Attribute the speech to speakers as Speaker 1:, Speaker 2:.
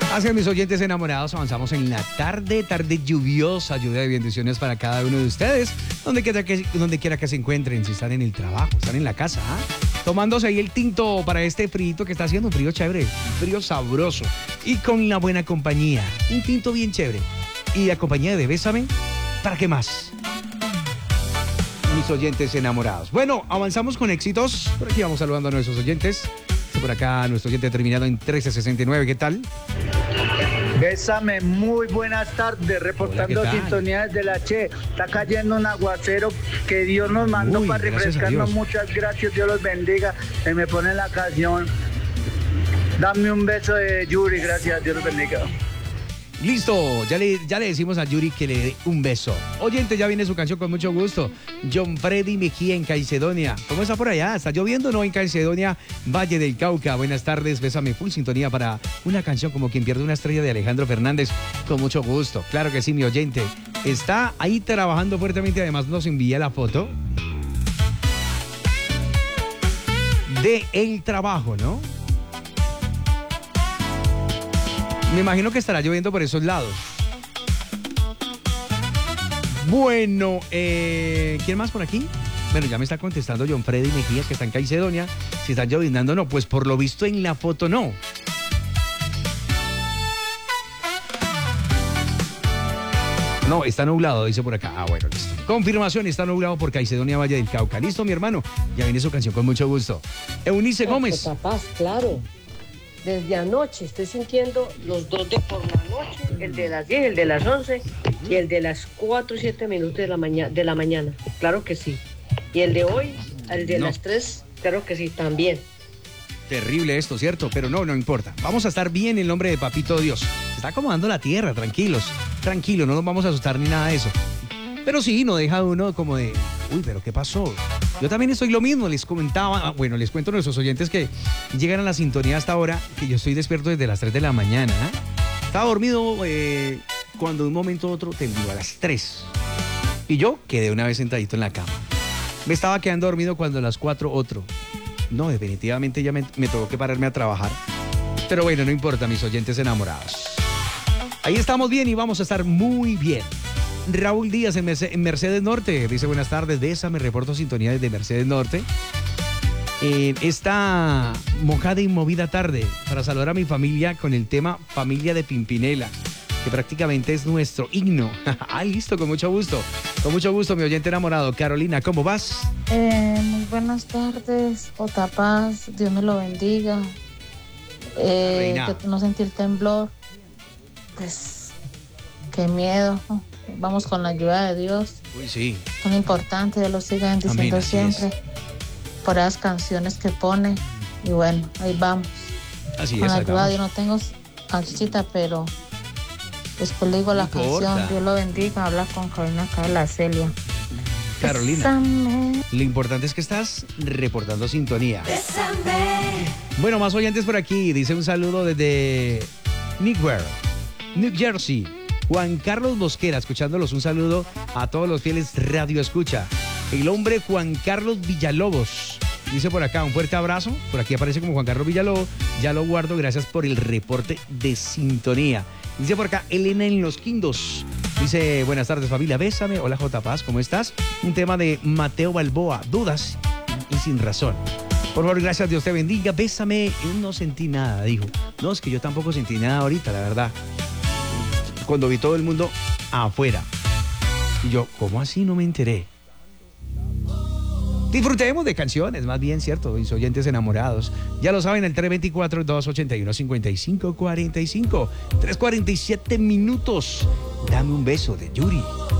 Speaker 1: Hacia mis oyentes enamorados, avanzamos en la tarde lluviosa, lluvia de bendiciones para cada uno de ustedes, donde quiera que se encuentren, si están en el trabajo, están en la casa, tomándose ahí el tinto para este frío que está haciendo, un frío chévere, un frío sabroso, y con la buena compañía, un tinto bien chévere, y la compañía de Bésame, ¿para qué más? Mis oyentes enamorados. Bueno, avanzamos con éxitos, por aquí vamos saludando a nuestros oyentes. Por acá nuestro oyente terminado en 1369, ¿qué tal?
Speaker 2: Bésame, muy buenas tardes, reportando sintonía desde la Che. Está cayendo un aguacero que Dios nos mandó para refrescarnos. Muchas gracias, Dios los bendiga. Se me pone la canción. Dame un beso de Yuri, gracias, Dios los bendiga.
Speaker 1: Listo, ya le decimos a Yuri que le dé un beso. Oyente, ya viene su canción con mucho gusto. John Freddy Mejía en Caicedonia. ¿Cómo está por allá? ¿Está lloviendo o no en Caicedonia, Valle del Cauca? Buenas tardes, Bésame, full sintonía para una canción como Quien pierde una estrella de Alejandro Fernández. Con mucho gusto. Claro que sí, mi oyente. Está ahí trabajando fuertemente, además nos envía la foto de el trabajo, ¿no? Me imagino que estará lloviendo por esos lados. Bueno, ¿quién más por aquí? Bueno, ya me está contestando John Freddy Mejía, que está en Caicedonia. Si está lloviznando, no. Pues por lo visto en la foto, no. No, está nublado, dice por acá. Ah, bueno, listo. Confirmación, está nublado por Caicedonia, Valle del Cauca. Listo, mi hermano. Ya viene su canción con mucho gusto. Eunice Gómez.
Speaker 3: Papás, claro. Desde anoche estoy sintiendo los dos de por la noche, el de las 10, el de las 11 y el de las 4 y 7 minutos de la mañana. Claro que sí. Y el de hoy, el de las 3, claro que sí, también.
Speaker 1: Terrible esto, ¿cierto? Pero no importa. Vamos a estar bien en nombre de Papito Dios. Se está acomodando la tierra, tranquilos. Tranquilo, no nos vamos a asustar ni nada de eso. Pero sí, no deja uno como de, uy, pero ¿qué pasó? Yo también estoy lo mismo, les comentaba, bueno, les cuento a nuestros oyentes que llegan a la sintonía hasta ahora, que yo estoy despierto desde las 3 de la mañana. Estaba dormido cuando de un momento a otro tembló a las 3. Y yo quedé una vez sentadito en la cama. Me estaba quedando dormido cuando a las 4 otro. No, definitivamente ya me tocó que pararme a trabajar. Pero bueno, no importa, mis oyentes enamorados. Ahí estamos bien y vamos a estar muy bien. Raúl Díaz en Mercedes Norte dice buenas tardes, Bésame, reporto sintonía desde Mercedes Norte. Esta mojada y movida tarde para saludar a mi familia con el tema Familia de Pimpinela, que prácticamente es nuestro himno. Ah, listo, con mucho gusto, mi oyente enamorado. Carolina, ¿cómo vas?
Speaker 4: Muy buenas tardes, Otapaz, Dios me lo bendiga. Que no sentí el temblor, pues qué miedo. Vamos con la ayuda de Dios.
Speaker 1: Uy, sí.
Speaker 4: Son importantes, Dios lo siga bendiciendo. Amén, siempre por esas canciones que pone. Y bueno, ahí vamos.
Speaker 1: Así
Speaker 4: con
Speaker 1: es.
Speaker 4: la ayuda de Dios no tengo canchita, pero después le digo la canción. Dios lo bendiga. Habla con Carolina acá de la Celia.
Speaker 1: Carolina,
Speaker 4: Bésame.
Speaker 1: Lo importante es que estás reportando sintonía.
Speaker 4: Bésame.
Speaker 1: Bueno, más oyentes por aquí. Dice un saludo desde Newark, New Jersey. Juan Carlos Mosquera, escuchándolos, un saludo a todos los fieles Radio Escucha. El hombre Juan Carlos Villalobos, dice por acá, un fuerte abrazo. Por aquí aparece como Juan Carlos Villalobos, ya lo guardo, gracias por el reporte de sintonía. Dice por acá, Elena en Los Quindos, dice, buenas tardes familia, Bésame, hola J. Paz, ¿cómo estás? Un tema de Mateo Balboa, Dudas y Sin Razón. Por favor, gracias, Dios te bendiga, Bésame. No sentí nada, dijo. No, es que yo tampoco sentí nada ahorita, la verdad. Cuando vi todo el mundo afuera. Y yo, ¿cómo así? No me enteré. Disfrutemos de canciones, más bien, ¿cierto? Mis oyentes enamorados. Ya lo saben, el 324-281-5545. 3:47 minutos. Dame un beso de Yuri.